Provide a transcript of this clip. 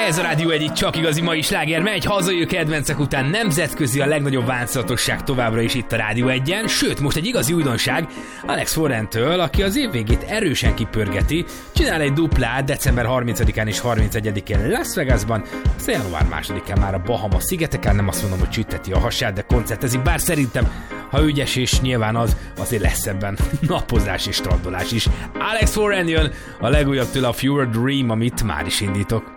Ez a Rádió egyik csak igazi mai sláger megy, hazai kedvencek után nemzetközi a legnagyobb változatosság továbbra is itt a Rádió 1-en, sőt most egy igazi újdonság Alex Warrentől, aki az év végét erősen kipörgeti, csinál egy duplát december 30-án és 31-én Las Vegasban, aztán január 2-án már a Bahama szigeteken, nem azt mondom, hogy csütteti a hasát, de koncertezik, bár szerintem, ha ügyes és nyilván azért lesz ebben napozás és strandolás is. Alex Warren jön, a legújabb tőle a Fewer Dream, amit már is indítok.